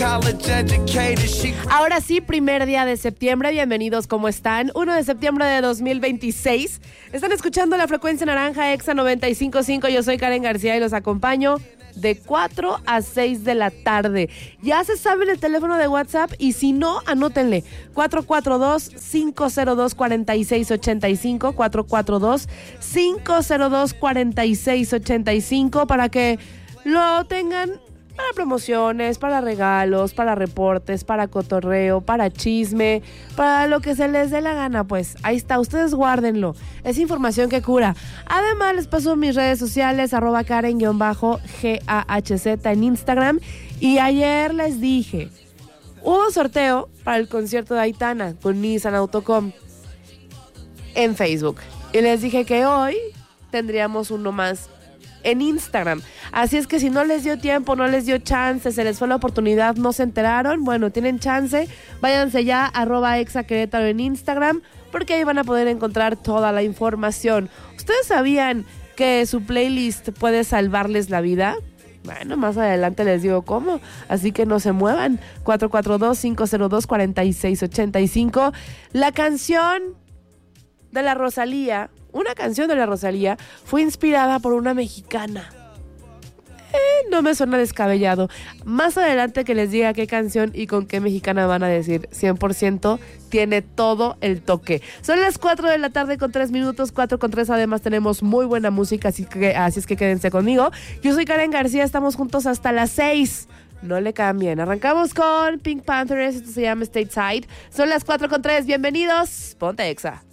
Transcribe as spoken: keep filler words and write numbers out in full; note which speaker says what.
Speaker 1: Ahora sí, primer día de septiembre, bienvenidos, ¿cómo están? uno de septiembre de dos mil veintiséis. Están escuchando la frecuencia naranja Exa noventa y cinco punto cinco. Yo soy Karen García y los acompaño de cuatro a seis de la tarde. Ya se saben el teléfono de WhatsApp y si no, anótenle cuatro cuatro dos, cinco cero dos, cuatro seis ocho cinco, cuatro cuatro dos, cinco cero dos, cuatro seis ocho cinco para que lo tengan para promociones, para regalos, para reportes, para cotorreo, para chisme, para lo que se les dé la gana, pues ahí está, ustedes guárdenlo, es información que cura. Además les paso mis redes sociales, arroba Karen-G A H Z en Instagram, y ayer les dije, hubo sorteo para el concierto de Aitana con Nissan Autocom en Facebook, y les dije que hoy tendríamos uno más en Instagram. Así es que si no les dio tiempo, no les dio chance, se les fue la oportunidad, no se enteraron, bueno, tienen chance, váyanse ya, arroba Exa Querétaro en Instagram, porque ahí van a poder encontrar toda la información. ¿Ustedes sabían que su playlist puede salvarles la vida? Bueno, más adelante les digo cómo, así que no se muevan. cuatro cuatro dos, cinco cero dos, cuatro seis ocho cinco. La canción de la Rosalía, una canción de la Rosalía, fue inspirada por una mexicana. Eh, no me suena descabellado. Más adelante que les diga qué canción y con qué mexicana van a decir, cien por ciento tiene todo el toque. Son las cuatro de la tarde con tres minutos, cuatro con tres. Además tenemos muy buena música, así que, así es que quédense conmigo. Yo soy Karen García, estamos juntos hasta las seis. No le cambien. Arrancamos con Pink Panthers, esto se llama Stateside. Son las cuatro con tres, bienvenidos, ponte Exa.